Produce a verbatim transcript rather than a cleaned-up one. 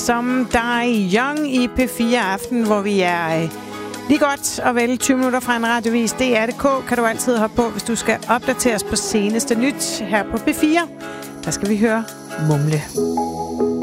som dig Young i P fire Aften, hvor vi er lige godt og vel tyve minutter fra en radiovis. D R punktum D K kan du altid hoppe på, hvis du skal opdateres på seneste nyt her på P fire. Der skal vi høre Mumle.